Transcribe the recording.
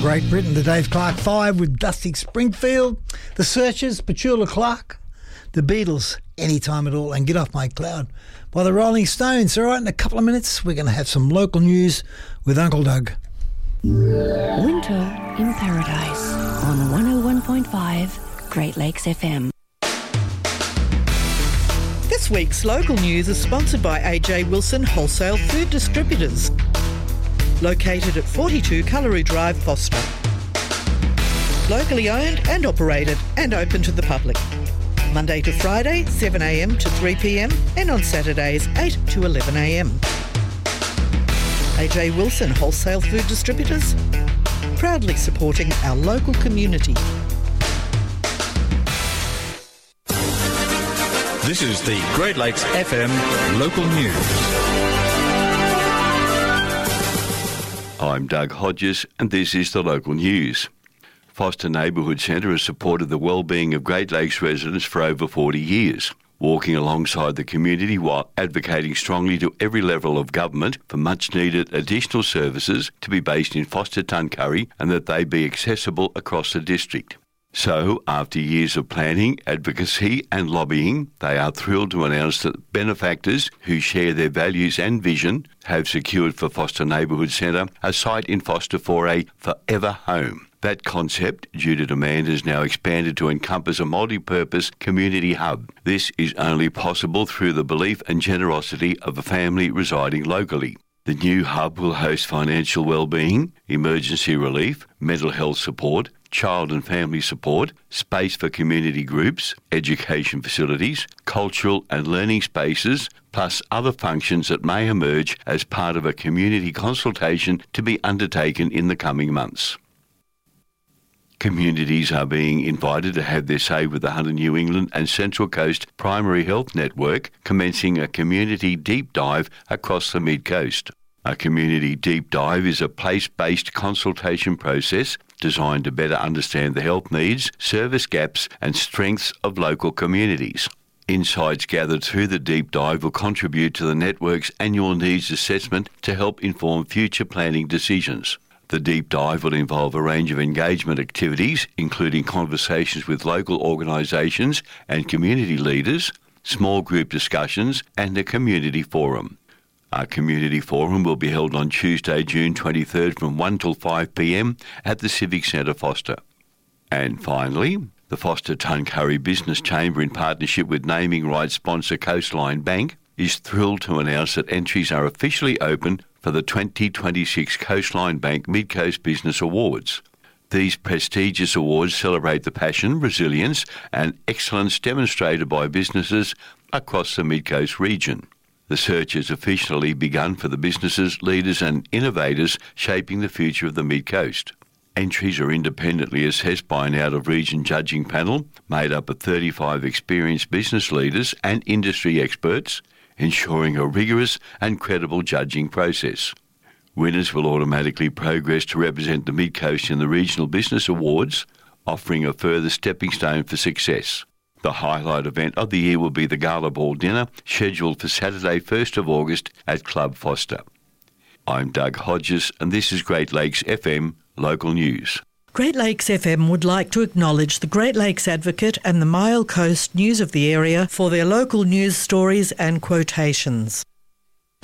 Great Britain, the Dave Clark 5 with Dusty Springfield, The Searchers, Petula Clark, The Beatles, Anytime at All, and Get Off My Cloud by the Rolling Stones. All right, in a couple of minutes, we're going to have some local news with Uncle Doug. Winter in Paradise on 101.5 Great Lakes FM. This week's local news is sponsored by AJ Wilson Wholesale Food Distributors, located at 42 Cullery Drive, Foster. Locally owned and operated and open to the public. Monday to Friday, 7am to 3pm, and on Saturdays, 8 to 11am. AJ Wilson Wholesale Food Distributors, proudly supporting our local community. This is the Great Lakes FM local news. I'm Doug Hodges and this is the local news. Foster Neighbourhood Centre has supported the well-being of Great Lakes residents for over 40 years, walking alongside the community while advocating strongly to every level of government for much-needed additional services to be based in Foster-Tuncurry and that they be accessible across the district. So, after years of planning, advocacy and lobbying, they are thrilled to announce that benefactors who share their values and vision have secured for Foster Neighbourhood Centre a site in Foster for a forever home. That concept, due to demand, is now expanded to encompass a multi-purpose community hub. This is only possible through the belief and generosity of a family residing locally. The new hub will host financial wellbeing, emergency relief, mental health support, child and family support, space for community groups, education facilities, cultural and learning spaces, plus other functions that may emerge as part of a community consultation to be undertaken in the coming months. Communities are being invited to have their say with the Hunter New England and Central Coast Primary Health Network, commencing a community deep dive across the Mid-Coast. A community deep dive is a place-based consultation process designed to better understand the health needs, service gaps and strengths of local communities. Insights gathered through the deep dive will contribute to the network's annual needs assessment to help inform future planning decisions. The deep dive will involve a range of engagement activities, including conversations with local organisations and community leaders, small group discussions and a community forum. Our community forum will be held on Tuesday, June 23rd from 1 till 5pm at the Civic Centre, Foster. And finally, the Foster-Tuncurry Business Chamber, in partnership with naming rights sponsor Coastline Bank, is thrilled to announce that entries are officially open for the 2026 Coastline Bank Mid-Coast Business Awards. These prestigious awards celebrate the passion, resilience and excellence demonstrated by businesses across the Mid-Coast region. The search has officially begun for the businesses, leaders and innovators shaping the future of the Mid-Coast. Entries are independently assessed by an out-of-region judging panel made up of 35 experienced business leaders and industry experts, ensuring a rigorous and credible judging process. Winners will automatically progress to represent the Mid-Coast in the Regional Business Awards, offering a further stepping stone for success. The highlight event of the year will be the Gala Ball Dinner, scheduled for Saturday 1st of August at Club Foster. I'm Doug Hodges and this is Great Lakes FM Local News. Great Lakes FM would like to acknowledge the Great Lakes Advocate and the Mile Coast News of the area for their local news stories and quotations.